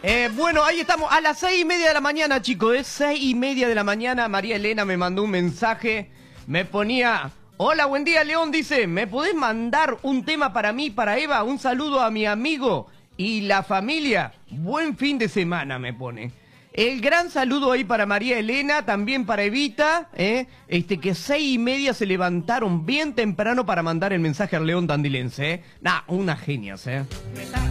Bueno, ahí estamos, a las 6:30 de la mañana, chicos, es 6:30 de la mañana. María Elena me mandó un mensaje, me ponía: hola, buen día, León, dice, ¿me podés mandar un tema para mí, para Eva? Un saludo a mi amigo y la familia. Buen fin de semana, me pone. El gran saludo ahí para María Elena, también para Evita, que 6:30 se levantaron bien temprano para mandar el mensaje al León Tandilense, Nah, unas genias,